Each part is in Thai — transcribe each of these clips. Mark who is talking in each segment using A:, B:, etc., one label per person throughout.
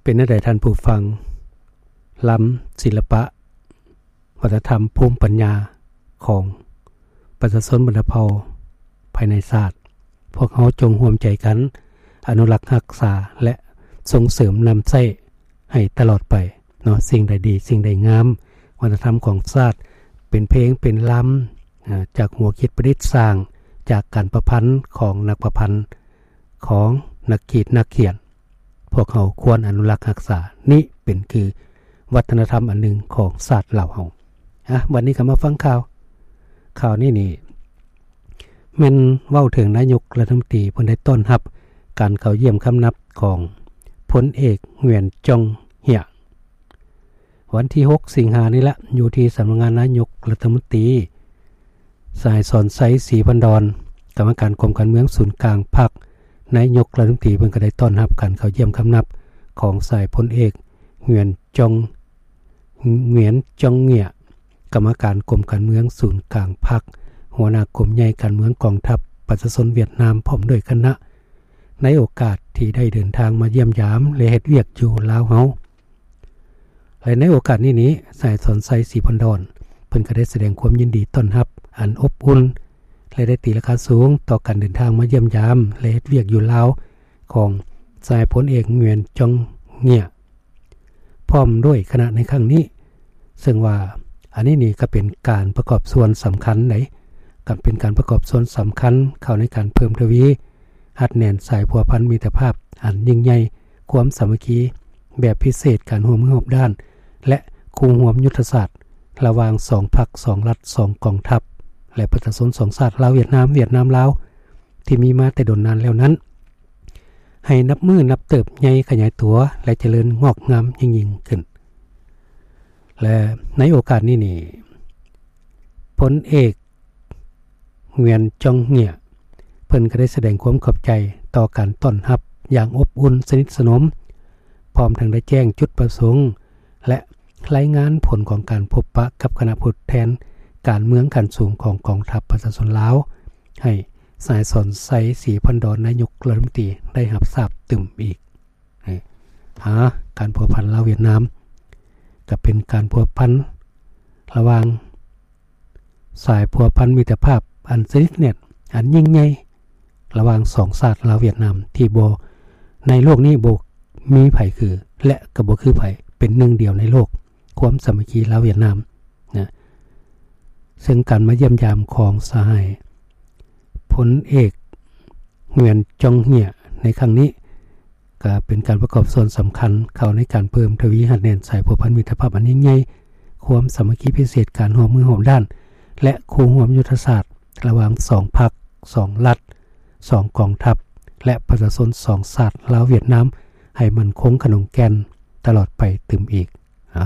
A: เป็นนักท่านผู้ฟังล้ำศิลปะวัฒนธรรมภูมิปัญญาของประชาชนบรรพเผ่าภายในศาสตร์พวกเขาจงร่วมใจกันอนุรักษ์รักษาและส่งเสริมนำใช้ให้ตลอดไปเนาะสิ่งใดดีสิ่งใดงามวัฒนธรรมของศาสตร์เป็นเพลงเป็นล้ำจากหัวคิดประดิษฐ์สร้างจากการประพันธ์ของนักประพันธ์ของนักคิดนักเขียนพวกเขาควรอนุรักษ์รักษานี่เป็นคือวัฒนธรรมอันหนึ่งของศาสตร์เหล่าเฮาวันนี้ก็มาฟังข่าวนี่แม่นเว้าถึงนายกรัฐมนตรีเพิ่นได้ต้อนรับการเข้าเยี่ยมคำนับของพลเอกเหวียนจงเหี่ยวันที่6สิงหาคมนี้ละอยู่ที่สำนักงานนายกรัฐมนตรีสายสอนไสศรีพันดรกรรมการกรมการเมืองศูนย์กลางพรรคนายกรัฐมนตรีเพิ่นก็ได้ต้อนรับการเข้าเยี่ยมคำนับของสายพลเอกเหวียนจงเหี่ยกรรมการกรมการเมืองศูนย์กลางพรรคหัวหน้ากรมใหญ่การเมืองกองทัพประชาชนเวียดนามพร้อมด้วยคณะในโอกาสที่ได้เดินทางมาเยี่ยมยามและเฮ็ดเวียกอยู่ลาวเฮาและในโอกาสนี้สายสอนไสศรีพันดรเพิ่นก็ได้แสดงความยินดีต้อนรับอันอบอุ่นและได้ตีราคาสูงต่อการเดินทางมาเยี่ยมยามและเฮ็ดเวียกอยู่ลาวของสายพลเอกเหวียนจงเหี่ยพร้อมด้วยคณะในครั้งนี้ซึ่งว่าอันนี้ก็เป็นการประกอบส่วนสำคัญกับเป็นการประกอบส่วนสำคัญเข้าในการเพิ่มทวีหัดแน่นสายพัวพันมิตรภาพอันยิ่งใหญ่ความสามัคคีแบบพิเศษการร่วมมือร่วมด้านและคู่ร่วมยุทธศาสตร์ระหว่าง2พรรค2รัฐ2กองทัพและประชาชน2ชาติลาวเวียดนามลาวที่มีมาแต่ดนนานแล้วนั้นให้นับมือนับเติบใหญ่ขยายตัวและเจริญงอกงามยิ่งขึ้นและในโอกาสนี้พลเอกเหวียนจงเหี่ยเพิ่นก็ได้แสดงความขอบใจต่อการต้อนรับอย่างอบอุ่นสนิทสนมพร้อมทั้งได้แจ้งจุดประสงค์และรายงานผลของการพบปะกับคณะผู้แทนการเมืองขั้นสูงของกองทัพประชาชนลาวให้สายสอนไสศรีพันดรนายกรัฐมนตรีได้รับทราบตึมอีกการพัวพันลาวเวียดนามก็เป็นการพัวพันระหว่างสายพัวพันมิตรภาพอันสนิทแน่นอันยิ่งใหญ่ระหว่าง2ชาติลาวเวียดนามที่บ่ในโลกนี้บ่มีไผคือและก็บ่คือไผเป็นหนึ่งเดียวในโลกความสามัคคีลาวเวียดนามนะซึ่งการมาเยี่ยมยามของสหายพลเอกเหวียนจงเหี่ยในครั้งนี้ก็เป็นการประกอบส่วนสำคัญเข้าในการเพิ่มทวีหัดแน่นสายพัวพันมิตรภาพอันยิ่งใหญ่ความสามัคคีพิเศษการร่วมมือร่วมด้านและคู่ร่วมยุทธศาสตร์ระหว่าง2พรรค2รัฐ2กองทัพและประชาชน2ชาติลาวเวียดนามให้มันคงขนมแก่นตลอดไปตึมอีก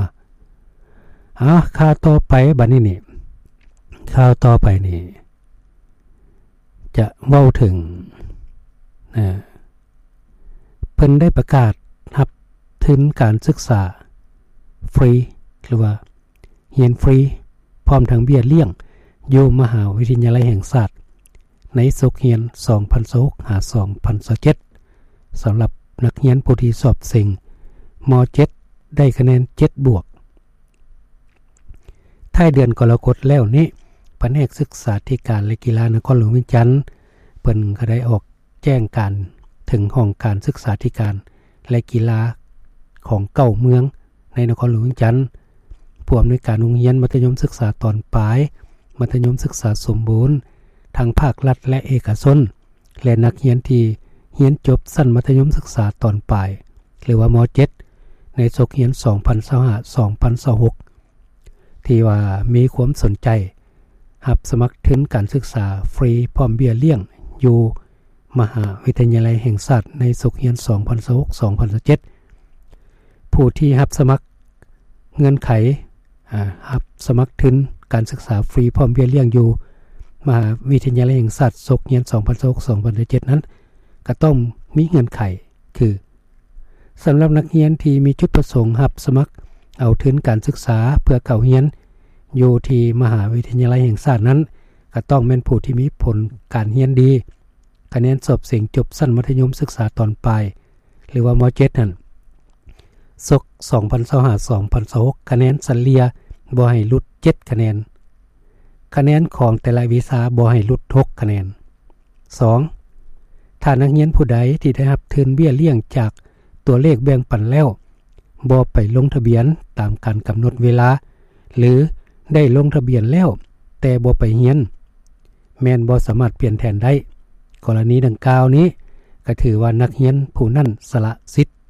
A: ข่าวต่อไปบัดนี้ข่าวต่อไปจะเว้าถึงเพิ่นได้ประกาศรับทุนการศึกษาฟรีหรือว่าเรียนฟรีพร้อมทั้งเบี้ยเลี้ยงอยู่มหาวิทยาลัยแห่งชาติในศุกร์เรียน2026หา2027สำหรับนักเรียนผู้ที่สอบเซ็งม.7 ได้คะแนน7บวกท้ายเดือนกรกฎาคมแล้วนี้แผนกศึกษาธิการและกีฬานครหลวงเวียงจันทน์เพิ่นก็ได้ออกแจ้งการถึงห้องการศึกษาธิการและกีฬาของเก้าเมืองในนครหลวงเวียงจันทน์ผู้อำนวยการโรงเรียนมัธยมศึกษาตอนปลายมัธยมศึกษาสมบูรณ์ทั้งภาครัฐและเอกชนและนักเรียนที่เรียนจบชั้นมัธยมศึกษาตอนปลายหรือว่าม.7 ในศุกร์เรียน2025-2026ที่ว่ามีความสนใจรับสมัครทุนการศึกษาฟรีพร้อมเบี้ยเลี้ยงอยู่มหาวิทยาลัยแห่งชาติในศุกร์เรียน2026-2027ผู้ที่รับสมัครเงื่อนไขรับสมัครทุนการศึกษาฟรีพร้อมเบี้ยเลี้ยงอยู่มหาวิทยาลัยแห่งชาติศุกร์เรียน2026-2027นั้นก็ต้องมีเงื่อนไขคือสำหรับนักเรียนที่มีจุดประสงค์รับสมัครเอาทุนการศึกษาเพื่อเข้าเรียนอยู่ที่มหาวิทยาลัยแห่งชาตินั้นก็ต้องเป็นผู้ที่มีผลการเรียนดีคะแนนสอบเสียงจบชั้นมัธยมศึกษาตอนปลายหรือว่าม.7 นั้นศก2025-2026คะแนนเฉลี่ยบ่ให้หลุด7คะแนนคะแนนของแต่ละวิชาบ่ให้หลุด6คะแนน2ถ้านักเรียนผู้ใดที่ได้รับทุนเบี้ยเลี้ยงจากตัวเลขแบ่งปันแล้วบ่ไปลงทะเบียนตามการกำหนดเวลาหรือได้ลงทะเบียนแล้วแต่บ่ไปเรียนแม่นบ่สามารถเปลี่ยนแทนได้กรณีดังกล่าวนี้ก็ถือว่านักเรียนผู้นั้นสละสิทธิ์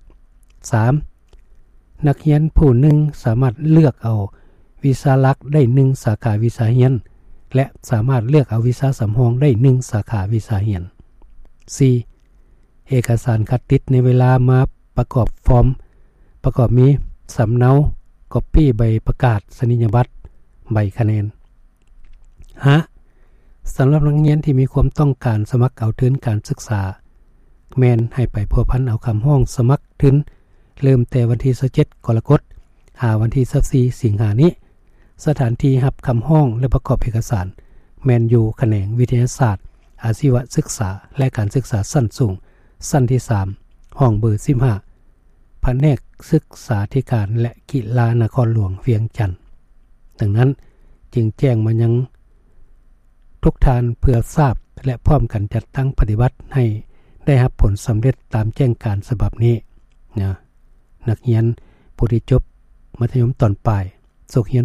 A: 3นักเรียนผู้หนึ่งสามารถเลือกเอาวิชาหลักได้1สาขาวิชาเรียนและสามารถเลือกเอาวิชาสำรองได้1สาขาวิชาเรียน4เอกสารคัดติดในเวลามาประกอบฟอร์มประกอบมีสำเนาก๊อปปี้ใบประกาศนียบัตรใบคะแนน5สำหรับนักเรียนที่มีความต้องการสมัครเอาทุนการศึกษาแม่นให้ไปพัวพันเอาคำห้องสมัครทุนเริ่มแต่วันที่27กรกฎาคมวันที่24สิงหาคมนี้สถานที่รับคำห้องและประกอบเอกสารแม่นอยู่แขนงวิทยาศาสตร์อาชีวศึกษาและการศึกษาสั้นสูงสั้นที่3ห้องเบอร์15แผนกศึกษาธิการและกีฬานครหลวงเวียงจันทน์ดังนั้นจึงแจ้งมายังทุกท่านเพื่อทราบและพร้อมกันจัดตั้งปฏิบัติให้ได้รับผลสำเร็จตามแจ้งการฉบับนี้นะนักเรียนผู้ที่จบมัธยมตอนปลายศุกร์เรียน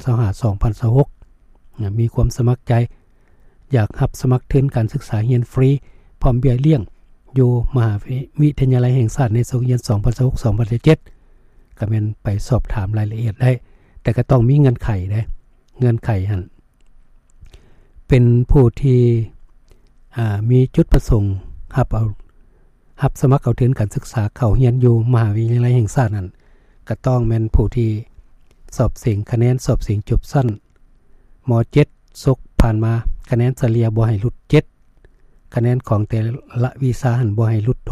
A: 2025-2026มีความสมัครใจอยากรับสมัครทุนการศึกษาเรียนฟรีพร้อมเบี้ยเลี้ยงอยู่มหาวิทยาลัยแห่งชาติในศุกร์เรียน2026-2027ก็แม่นไปสอบถามรายละเอียดได้แต่ก็ต้องมีเงื่อนไขได้เงื่อนไขหั่นเป็นผู้ที่มีจุดประสงค์รับสมัครเอาทุนการศึกษาเข้าเรียนอยู่มหาวิทยาลัยแห่งชาตินั้นก็ต้องแม่นผู้ที่สอบเสียงคะแนนสอบเสียงจบสั้นม.7 ศกผ่านมาคะแนนเฉลี่ยบ่ให้หลุด7คะแนนของแต่ละวิชาหันบ่ให้หลุด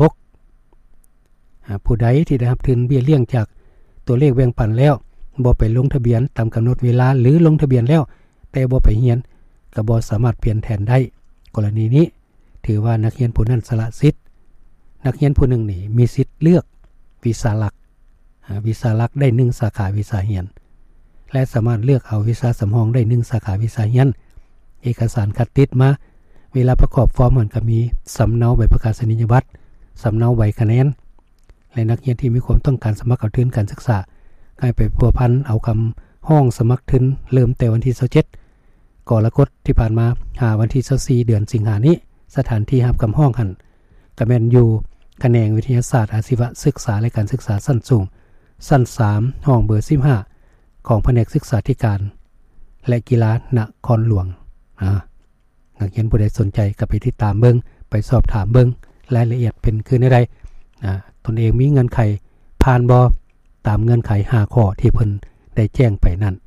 A: 6ผู้ใดที่ได้รับทุนเบี้ยเลี้ยงจากตัวเลขแบ่งปันแล้วบ่ไปลงทะเบียนตามกำหนดเวลาหรือลงทะเบียนแล้วแต่บ่ไปเรียนก็บ่สามารถเปลี่ยนแทนได้กรณีนี้ถือว่านักเรียนผู้นั้นสละสิทธิ์นักเรียนผู้หนึ่งนี่มีสิทธิ์เลือกวิชาหลักได้1สาขาวิชาเรียนและสามารถเลือกเอาวิชาสำรองได้1สาขาวิชาเรียนเอกสารคัดติดมาเวลาประกอบฟอร์มมันก็มีสำเนาใบประกาศนียบัตรสำเนาใบคะแนนและนักเรียนที่มีความต้องการสมัครเอาทุนการศึกษาให้ไปพัวพันเอาคำห้องสมัครทุนเริ่มแต่วันที่27กรกฎาคมที่ผ่านมาวันที่24เดือนสิงหาคมนี้สถานที่รับคำห้องหันก็แม่นอยู่แขนงวิทยาศาสตร์อาชีวศึกษาและการศึกษาสั้นสูงสั้น3ห้องเบอร์15ของแผนกศึกษาธิการและกีฬานครหลวงนักเรียนผู้ใดสนใจก็ไปติดตามเบิ่งไปสอบถามเบิ่งรายละเอียดเป็นคือใดตนเองมีเงื่อนไขผ่านบ่ตามเงื่อนไข5ข้อที่เพิ่นได้แจ้งไปนั่น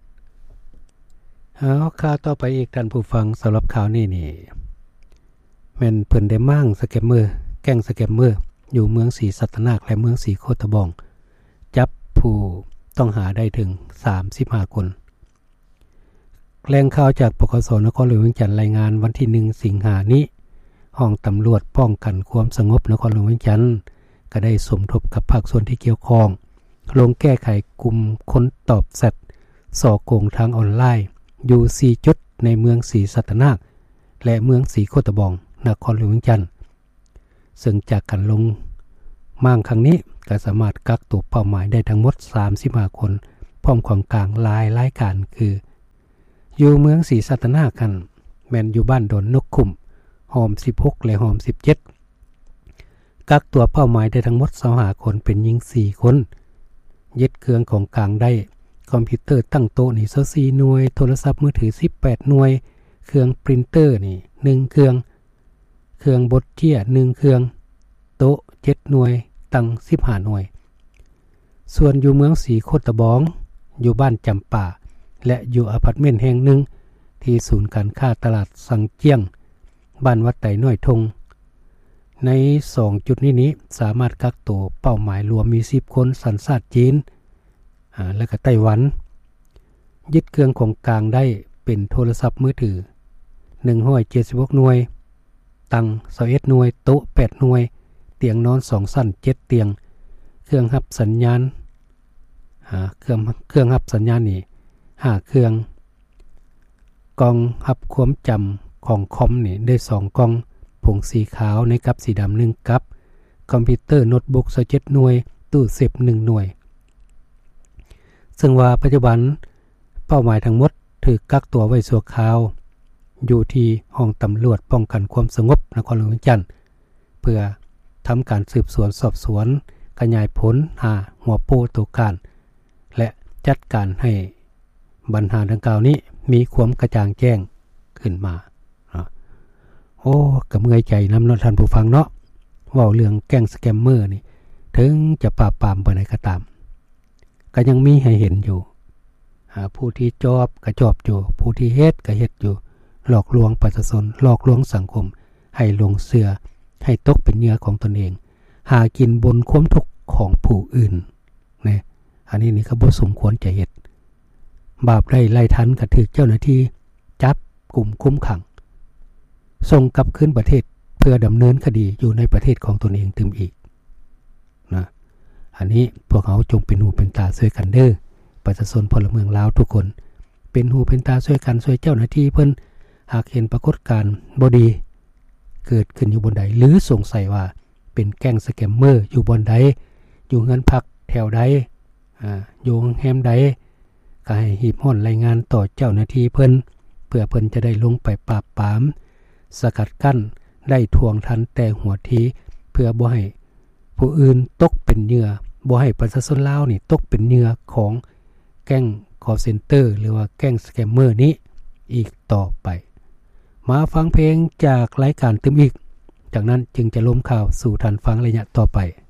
A: ข่าวต่อไปอีกท่านผู้ฟังสำหรับข่าวนี้นี่แม่นเพิ่นได้มั่งสแกมเมอร์แก๊งสแกมเมอร์อยู่เมืองศรีสัตนาคและเมืองศรีโคตบองจับผู้ต้องหาได้ถึง35คนแหล่งข่าวจากปคส.นครหลวงเวียงจันทน์รายงานวันที่1สิงหาคมนี้ห้องตำรวจป้องกันความสงบนครหลวงเวียงจันทน์ก็ได้สมทบกับภาคส่วนที่เกี่ยวข้องลงแก้ไขกลุ่มคนตอบแชทส่อโกงทางออนไลน์อยู่4จุดในเมืองศรีสัตนาคและเมืองศรีโคตบองนครหลวงเวียงจันทน์ซึ่งจากการลงมั่งครั้งนี้ก็สามารถกักตัวเป้าหมายได้ทั้งหมด35คนพร้อมของกลางรายการคืออยู่เมืองศรีสัตนาคกันแม่นอยู่บ้านดอนนกคุ้มหอม16และหอม17กักตัวเป้าหมายได้ทั้งหมด25คนเป็นหญิง4คนยึดเครื่องของกลางได้คอมพิวเตอร์ตั้งโต๊ะนี่24หน่วยโทรศัพท์มือถือ18หน่วยเครื่องปรินเตอร์นี่1เครื่องบดเจี้ย1เครื่องโต๊ะ7หน่วยตั้ง15หน่วยส่วนอยู่เมืองศรีโคตบองอยู่บ้านจำป่าและอยู่อพาร์ตเมนต์แห่งหนึ่งที่ศูนย์การค้าตลาดสังเจียงบ้านวัดไต่น้อยทงใน2จุดนี้สามารถกักตัวเป้าหมายรวมมี10คนสัญชาติจีนและก็ไต้หวันยึดเครื่องของกลางได้เป็นโทรศัพท์มือถือ176หน่วยตั้ง21หน่วยโต๊ะ8หน่วยเตียงนอน2สั้น7เตียงเครื่องรับสัญญาณเครื่องรับสัญญาณนี่5เครื่องกล้องรับความจำของคอมนี่ได้2กล้องผงสีขาวในกับสีดำ1กับคอมพิวเตอร์โน้ตบุ๊ก27หน่วยตู้เซฟ1หน่วยซึ่งว่าปัจจุบันเป้าหมายทั้งหมดถูกกักตัวไว้ชั่วคราวอยู่ที่ห้องตำรวจป้องกันความสงบนครหลวงจันทน์เพื่อทำการสืบสวนสอบสวนขยายผลหาหัวโป้ตัวการและจัดการให้ปัญหาดังกล่าวนี้มีความกระจ่างแจ้งขึ้นมาโอ้กำเงยใจนำท่านผู้ฟังเนาะเว้าเรื่องแก๊งสแกมเมอร์นี่ถึงจะปราบปรามไปไหนก็ตามก็ยังมีให้เห็นอยู่ผู้ที่จอบก็จอบอยู่ผู้ที่เฮ็ดก็เฮ็ดอยู่หลอกลวงประชาชนหลอกลวงสังคมให้ลงเชื่อให้ตกเป็นเหยื่อของตนเองหากินบนความทุกข์ของผู้อื่นนะอันนี้ก็บ่สมควรจะเฮ็ดบาปไล่ทันก็ถูกเจ้าหน้าที่จับกลุ่มคุมขังส่งกลับคืนประเทศเพื่อดำเนินคดีอยู่ในประเทศของตนเองถึงอีกนะอันนี้พวกเขาจงเป็นหูเป็นตาช่วยกันเด้อประชาชนพลเมืองลาวทุกคนเป็นหูเป็นตาช่วยกันช่วยเจ้าหน้าที่เพิ่นหากเห็นปรากฏการณ์บ่ดีเกิดขึ้นอยู่บนใดหรือสงสัยว่าเป็นแก๊งสแกมเมอร์อยู่บนใดอยู่เงินพักแถวใดอยู่แฮมใดก็ให้รีบฮ้อนรายงานต่อเจ้าหน้าที่เพิ่นเพื่อเพิ่นจะได้ลงไปปราบปรามสกัดกั้นได้ทวงทันแต่หัวทีเพื่อบ่ให้ผู้อื่นตกเป็นเหยื่อบ่ให้ประชาชนลาวนี่ตกเป็นเหยื่อของแก๊งคอลเซ็นเตอร์หรือว่าแก๊งสแกมเมอร์นี้อีกต่อไปมาฟังเพลงจากรายการตึมอีกจากนั้นจึงจะล้มข่าวสู่ทันฟังระยะต่อไป